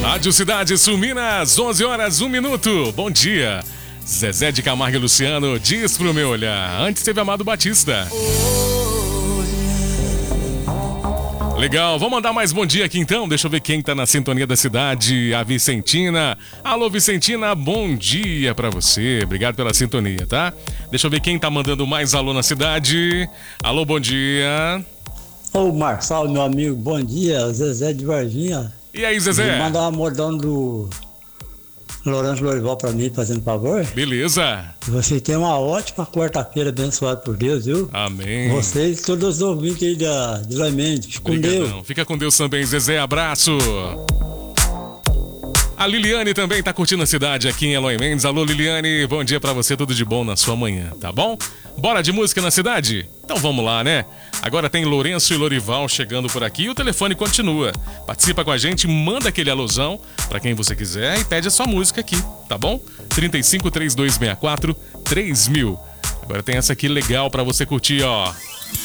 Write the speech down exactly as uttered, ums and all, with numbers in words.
Rádio Cidade Sul Minas, onze horas, um minuto. Bom dia. Zezé de Camargo e Luciano, diz pro meu olhar. Antes teve Amado Batista. Legal, vamos mandar mais bom dia aqui então. Deixa eu ver quem tá na sintonia da cidade. A Vicentina. Alô, Vicentina, bom dia pra você. Obrigado pela sintonia, tá? Deixa eu ver quem tá mandando mais alô na cidade. Alô, bom dia. Ô, Marçal, meu amigo, bom dia. Zezé de Varginha. E aí, Zezé? Manda uma mordão do Lourenço Lorival pra mim, fazendo favor. Beleza. Você tem uma ótima quarta-feira abençoada por Deus, viu? Amém. Vocês, todos os ouvintes aí da, de Laimente. Fica com Deus. Fica com Deus também, Zezé. Abraço. A Liliane também tá curtindo a cidade aqui em Eloy Mendes. Alô, Liliane, bom dia pra você, tudo de bom na sua manhã, tá bom? Bora de música na cidade? Então vamos lá, né? Agora tem Lourenço e Lorival chegando por aqui e o telefone continua. Participa com a gente, manda aquele alusão pra quem você quiser e pede a sua música aqui, tá bom? trinta e cinco, trinta e dois sessenta e quatro, três mil. Agora tem essa aqui legal pra você curtir, ó.